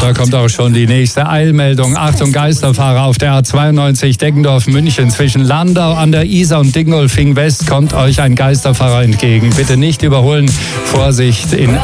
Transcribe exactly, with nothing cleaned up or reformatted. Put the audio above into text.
Da kommt auch schon die nächste Eilmeldung. Achtung, Geisterfahrer auf der A zweiundneunzig Deggendorf-München zwischen Landau an der Isar und Dingolfing West kommt euch ein Geisterfahrer entgegen. Bitte nicht überholen. Vorsicht in